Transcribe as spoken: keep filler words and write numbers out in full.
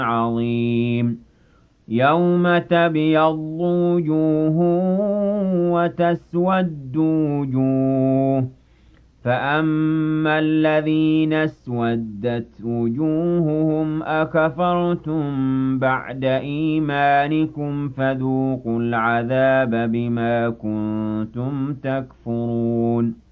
عظيم يوم تبيض وجوه وتسود وجوه فأما الذين اسودت وجوههم أكفرتم بعد إيمانكم فذوقوا العذاب بما كنتم تكفرون